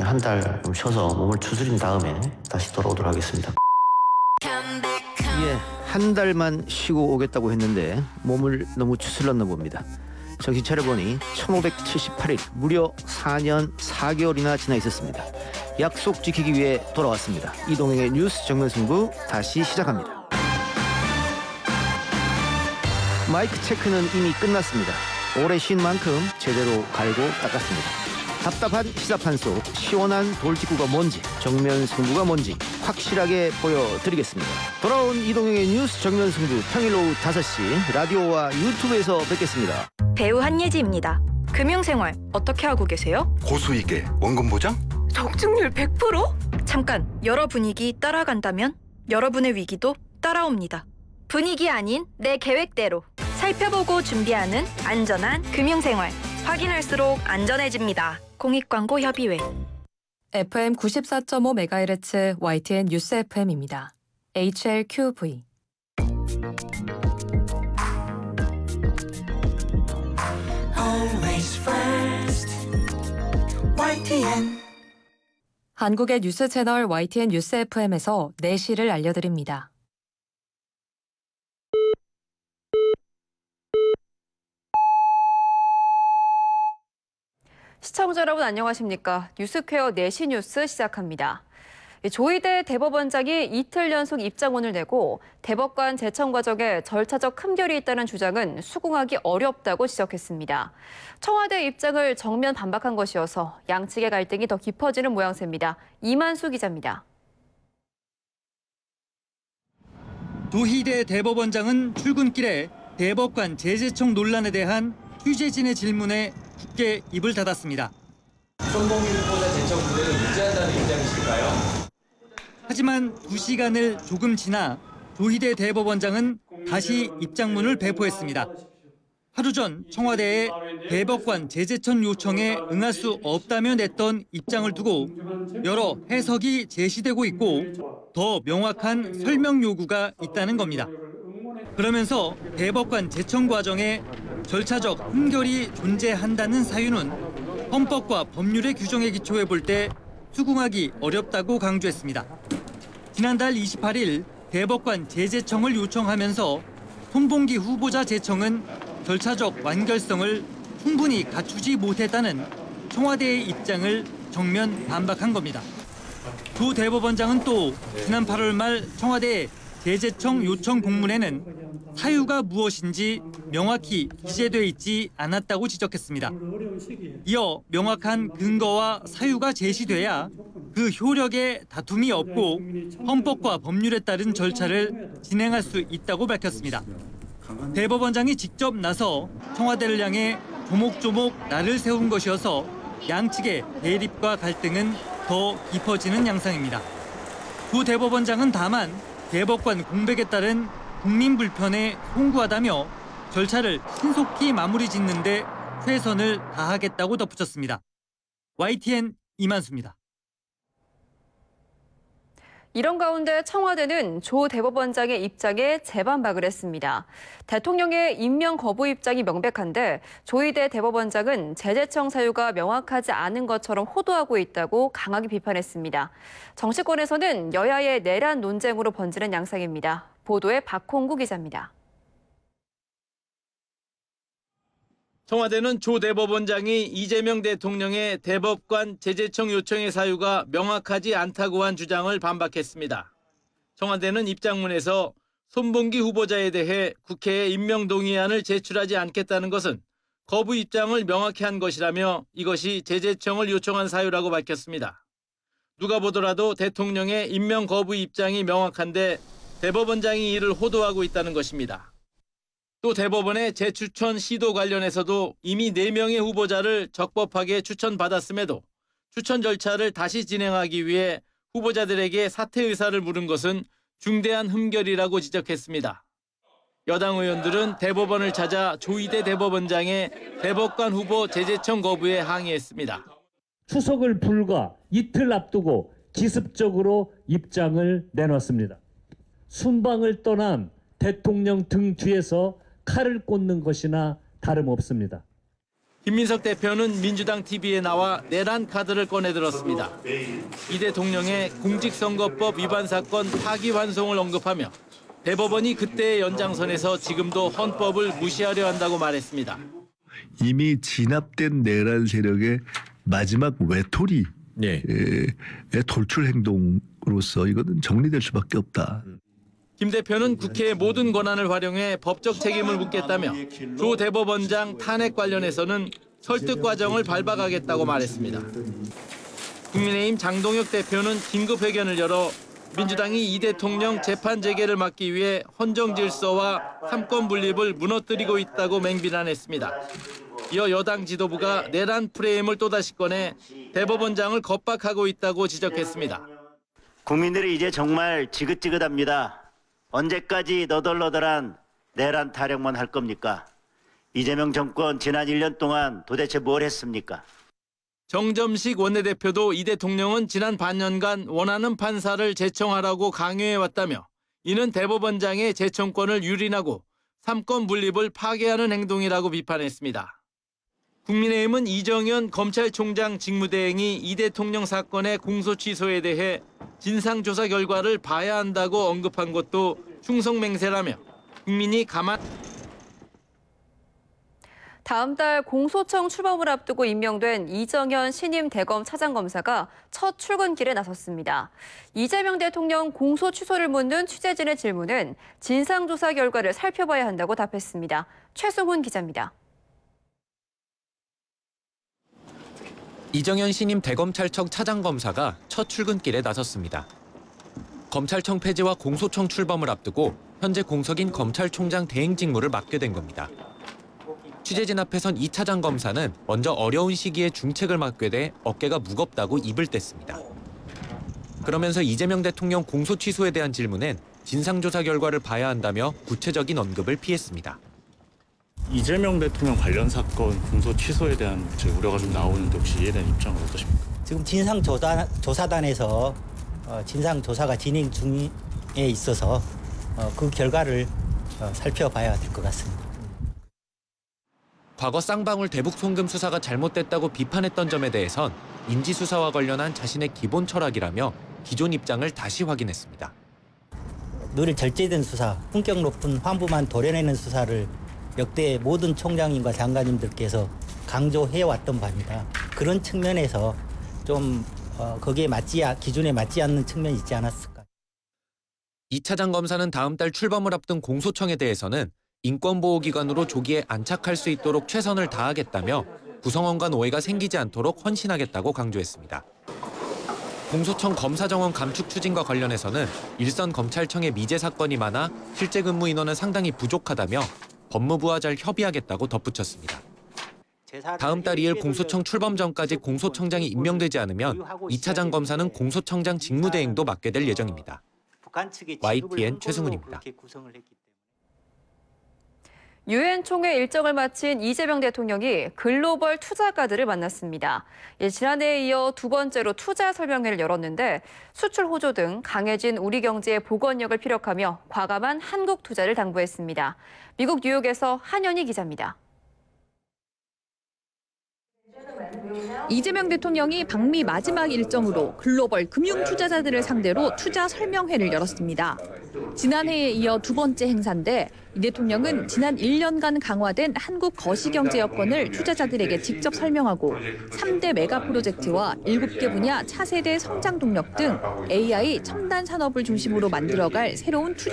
일단 한 달 좀 쉬어서 몸을 추스린 다음에 다시 돌아오도록 하겠습니다. 예, 한 달만 쉬고 오겠다고 했는데 몸을 너무 추슬렀나 봅니다. 정신 차려보니 1578일, 무려 4년 4개월이나 지나 있었습니다. 약속 지키기 위해 돌아왔습니다. 이동행의 뉴스 정면 승부 다시 시작합니다. 마이크 체크는 이미 끝났습니다. 오래 쉰 만큼 제대로 갈고 닦았습니다. 답답한 시사판 속 시원한 돌직구가 뭔지, 정면 승부가 뭔지 확실하게 보여드리겠습니다. 돌아온 이동영의 뉴스 정면 승부, 평일 오후 5시 라디오와 유튜브에서 뵙겠습니다. 배우 한예지입니다. 금융생활 어떻게 하고 계세요? 고수익에 원금 보장? 적중률 100%? 잠깐, 여러 분위기 따라간다면 여러분의 위기도 따라옵니다. 분위기 아닌 내 계획대로 살펴보고 준비하는 안전한 금융생활. 확인할수록 안전해집니다. 공익광고협의회. FM 94.5MHz YTN 뉴스 FM입니다. HLQV. Always first. YTN. 한국의 뉴스 채널 YTN 뉴스 FM에서 내시를 알려드립니다. 시청자 여러분 안녕하십니까? 뉴스퀘어 내시 뉴스 시작합니다. 조희대 대법원장이 이틀 연속 입장문을 내고 대법관 제청 과정에 절차적 흠결이 있다는 주장은 수긍하기 어렵다고 지적했습니다. 청와대 입장을 정면 반박한 것이어서 양측의 갈등이 더 깊어지는 모양새입니다. 이만수 기자입니다. 조희대 대법원장은 출근길에 대법관 재제청 논란에 대한 취재진의 질문에 굳게 입을 닫았습니다. 손봉기 후보자 제청 문제를 유지한다는 입장이실까요? 하지만 2시간을 조금 지나 조희대 대법원장은 다시 입장문을 배포했습니다. 하루 전 청와대에 대법관 재제청 요청에 응할 수 없다며 냈던 입장을 두고 여러 해석이 제시되고 있고 더 명확한 설명 요구가 있다는 겁니다. 그러면서 대법관 제청 과정에 절차적 흠결이 존재한다는 사유는 헌법과 법률의 규정에 기초해 볼 때 수긍하기 어렵다고 강조했습니다. 지난달 28일 대법관 재제청을 요청하면서 손봉기 후보자 제청은 절차적 완결성을 충분히 갖추지 못했다는 청와대의 입장을 정면 반박한 겁니다. 조 대법원장은 또 지난 8월 말 청와대 재제청 요청 공문에는 사유가 무엇인지 명확히 기재돼 있지 않았다고 지적했습니다. 이어 명확한 근거와 사유가 제시돼야 그 효력에 다툼이 없고 헌법과 법률에 따른 절차를 진행할 수 있다고 밝혔습니다. 대법원장이 직접 나서 청와대를 향해 조목조목 날을 세운 것이어서 양측의 대립과 갈등은 더 깊어지는 양상입니다. 조 대법원장은 다만 대법관 공백에 따른 국민 불편에 송구하다며 절차를 신속히 마무리 짓는 데 최선을 다하겠다고 덧붙였습니다. YTN 이만수입니다. 이런 가운데 청와대는 조 대법원장의 입장에 재반박을 했습니다. 대통령의 임명 거부 입장이 명백한데 조희대 대법원장은 재제청 사유가 명확하지 않은 것처럼 호도하고 있다고 강하게 비판했습니다. 정치권에서는 여야의 내란 논쟁으로 번지는 양상입니다. 보도에 박홍구 기자입니다. 청와대는 조 대법원장이 이재명 대통령의 대법관 재제청 요청의 사유가 명확하지 않다고 한 주장을 반박했습니다. 청와대는 입장문에서 손봉기 후보자에 대해 국회에 임명 동의안을 제출하지 않겠다는 것은 거부 입장을 명확히 한 것이라며 이것이 재제청을 요청한 사유라고 밝혔습니다. 누가 보더라도 대통령의 임명 거부 입장이 명확한데 대법원장이 이를 호도하고 있다는 것입니다. 또 대법원의 재추천 시도 관련해서도 이미 4명의 후보자를 적법하게 추천받았음에도 추천 절차를 다시 진행하기 위해 후보자들에게 사퇴 의사를 물은 것은 중대한 흠결이라고 지적했습니다. 여당 의원들은 대법원을 찾아 조희대 대법원장의 대법관 후보 재제청 거부에 항의했습니다. 추석을 불과 이틀 앞두고 기습적으로 입장을 내놨습니다. 순방을 떠난 대통령 등 뒤에서 칼을 꽂는 것이나 다름없습니다. 김민석 대표는 민주당 TV에 나와 내란 카드를 꺼내들었습니다. 이 대통령의 공직선거법 위반 사건 파기환송을 언급하며 대법원이 그때의 연장선에서 지금도 헌법을 무시하려 한다고 말했습니다. 이미 진압된 내란 세력의 마지막 외톨이의 돌출 행동으로서 이거는 정리될 수밖에 없다. 김 대표는 국회의 모든 권한을 활용해 법적 책임을 묻겠다며 조 대법원장 탄핵 관련해서는 설득 과정을 밟아가겠다고 말했습니다. 국민의힘 장동혁 대표는 긴급회견을 열어 민주당이 이 대통령 재판 재개를 막기 위해 헌정 질서와 삼권 분립을 무너뜨리고 있다고 맹비난했습니다. 이어 여당 지도부가 내란 프레임을 또다시 꺼내 대법원장을 겁박하고 있다고 지적했습니다. 국민들이 이제 정말 지긋지긋합니다. 언제까지 너덜너덜한 내란 타령만 할 겁니까? 이재명 정권 지난 1년 동안 도대체 뭘 했습니까? 정점식 원내대표도 이 대통령은 지난 반년간 원하는 판사를 제청하라고 강요해왔다며 이는 대법원장의 제청권을 유린하고 삼권 분립을 파괴하는 행동이라고 비판했습니다. 국민의힘은 이정현 검찰총장 직무대행이 이 대통령 사건의 공소 취소에 대해 진상조사 결과를 봐야 한다고 언급한 것도 충성맹세라며 국민이 가만... 다음 달 공소청 출범을 앞두고 임명된 이정현 신임 대검 차장검사가 첫 출근길에 나섰습니다. 이재명 대통령 공소 취소를 묻는 취재진의 질문은 진상조사 결과를 살펴봐야 한다고 답했습니다. 최승훈 기자입니다. 이정현 신임 대검찰청 차장검사가 첫 출근길에 나섰습니다. 검찰청 폐지와 공소청 출범을 앞두고 현재 공석인 검찰총장 대행 직무를 맡게 된 겁니다. 취재진 앞에선 이 차장검사는 먼저 어려운 시기에 중책을 맡게 돼 어깨가 무겁다고 입을 뗐습니다. 그러면서 이재명 대통령 공소 취소에 대한 질문엔 진상조사 결과를 봐야 한다며 구체적인 언급을 피했습니다. 이재명 대통령 관련 사건 공소 취소에 대한 우려가 좀 나오는데 혹시 이에 대한 입장은 어떠십니까? 지금 진상조사단에서 진상조사가 진행 중에 있어서 그 결과를 살펴봐야 될 것 같습니다. 과거 쌍방울 대북 송금 수사가 잘못됐다고 비판했던 점에 대해선 인지수사와 관련한 자신의 기본 철학이라며 기존 입장을 다시 확인했습니다. 늘 절제된 수사, 품격 높은 환부만 도려내는 수사를 역대 모든 총장님과 장관님들께서 강조해왔던 바입니다. 그런 측면에서 좀 거기에 기준에 맞지 않는 측면이 있지 않았을까. 이 차장검사는 다음 달 출범을 앞둔 공소청에 대해서는 인권보호기관으로 조기에 안착할 수 있도록 최선을 다하겠다며 구성원 간 오해가 생기지 않도록 헌신하겠다고 강조했습니다. 공소청 검사 정원 감축 추진과 관련해서는 일선 검찰청의 미제 사건이 많아 실제 근무 인원은 상당히 부족하다며 법무부와 잘 협의하겠다고 덧붙였습니다. 다음 달 2일 공소청 출범 전까지 공소청장이 임명되지 않으면 이 차장검사는 공소청장 직무대행도 맡게 될 예정입니다. YTN 최승훈입니다. 유엔 총회 일정을 마친 이재명 대통령이 글로벌 투자가들을 만났습니다. 지난해에 이어 두 번째로 투자 설명회를 열었는데 수출 호조 등 강해진 우리 경제의 복원력을 피력하며 과감한 한국 투자를 당부했습니다. 미국 뉴욕에서 한연희 기자입니다. 이재명 대통령이 방미 마지막 일정으로 글로벌 금융 투자자들을 상대로 투자 설명회를 열었습니다. 지난해에 이어 두 번째 행사인데 이 대통령은 지난 1년간 강화된 한국 거시경제 여건을 투자자들에게 직접 설명하고 3대 메가 프로젝트와 7개 분야 차세대 성장 동력 등 AI 첨단 산업을 중심으로 만들어갈 새로운 투자